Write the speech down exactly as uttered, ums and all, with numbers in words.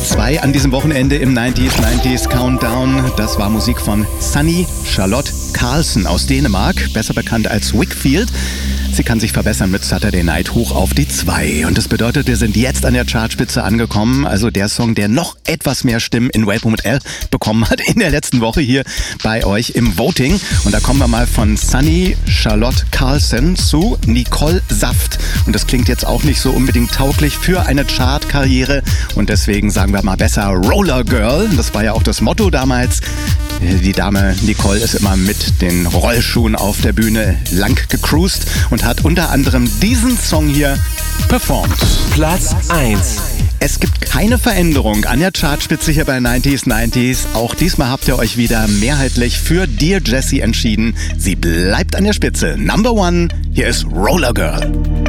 zwei an diesem Wochenende im neunziger neunzig Countdown. Das war Musik von Sunny Charlotte Carlsen aus Dänemark, besser bekannt als Wickfield. Sie kann sich verbessern mit Saturday Night hoch auf die zwei. Und das bedeutet, wir sind jetzt an der Chartspitze angekommen. Also der Song, der noch etwas mehr Stimmen in Waypoint L bekommen hat in der letzten Woche hier bei euch im Voting. Und da kommen wir mal von Sunny Charlotte Carlsen zu Nicole Saft. Und das klingt jetzt auch nicht so unbedingt tauglich für eine Chartkarriere. Und deswegen sagen wir mal besser Roller Girl. Das war ja auch das Motto damals. Die Dame Nicole ist immer mit den Rollschuhen auf der Bühne lang gecruised und hat unter anderem diesen Song hier performt. Platz eins. Es gibt keine Veränderung an der Chartspitze hier bei neunziger neunzig. Auch diesmal habt ihr euch wieder mehrheitlich für Dear Jessie entschieden. Sie bleibt an der Spitze. Number one, hier ist Roller Girl.